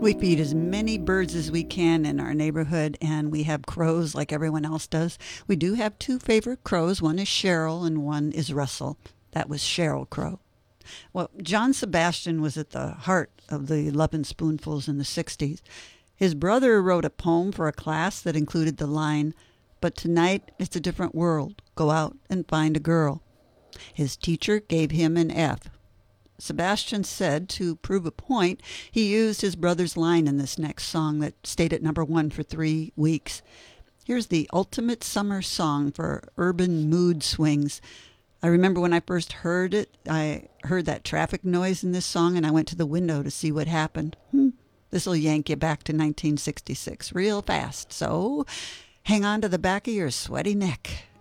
We feed as many birds as we can in our neighborhood, and we have crows like everyone else does. We do have two favorite crows. One is Cheryl and one is Russell. That was Cheryl Crow. Well, John Sebastian was at the heart of the Lovin' Spoonfuls in the 60s. His brother wrote a poem for a class that included the line, "But tonight it's a different world. Go out and find a girl." His teacher gave him an F. Sebastian said to prove a point, he used his brother's line in this next song that stayed at #1 for 3 weeks. Here's the ultimate summer song for urban mood swings. I remember when I first heard it, I heard that traffic noise in this song and I went to the window to see what happened. This'll yank you back to 1966 real fast, so hang on to the back of your sweaty neck.